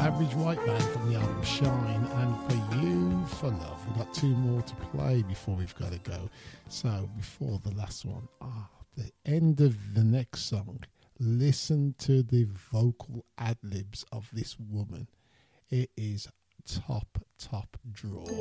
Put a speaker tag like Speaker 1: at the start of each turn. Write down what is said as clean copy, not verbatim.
Speaker 1: Average White Band from the album Shine, and For You for Love. We've got two more to play before we've got to go. So before the last one, the end of the next song, listen to the vocal ad-libs of this woman. It is top draw.